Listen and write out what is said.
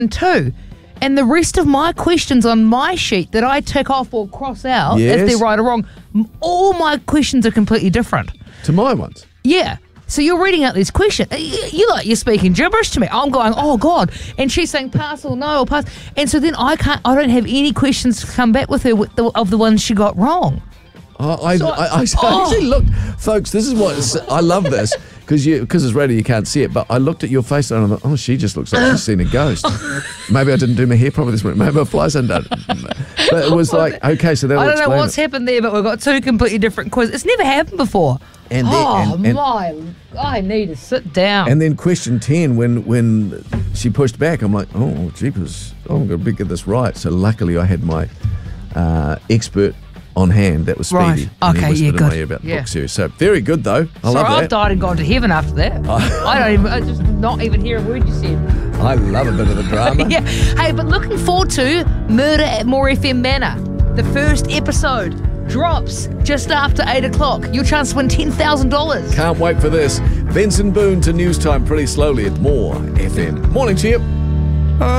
2. And the rest of my questions on my sheet that I tick off or cross out, Yes. if they're right or wrong, all my questions are completely different. To my ones. Yeah. So you're reading out these questions. You're speaking gibberish to me. I'm going, oh God. And she's saying pass or no or pass. And so then I don't have any questions to come back with her of the ones she got wrong. I actually looked, folks, this is what, I love this, because it's radio, you can't see it, but I looked at your face and I thought, oh, she just looks like she's seen a ghost. Maybe I didn't do my hair properly this morning. Maybe my flies undone. But it was like, okay, so that'll I don't know explain what's it. happened there, but we've got 2 completely different quizzes. It's never happened before. And I need to sit down. And then question 10, when she pushed back, I'm like, oh, jeepers, I'm going to get this right. So luckily I had my expert on hand. That was Speedy. Right. And Okay, he whispered yeah, in good. my ear about the Yeah. book series. So very good, though. I love I've that. died and gone to heaven after that. I just not even hear a word you said. I love a bit of the drama. Yeah. Hey, but looking forward to Murder at More FM Manor. The first episode drops just after 8 o'clock. Your chance to win $10,000. Can't wait for this. Benson Boone to news time pretty slowly at More FM. Morning to you.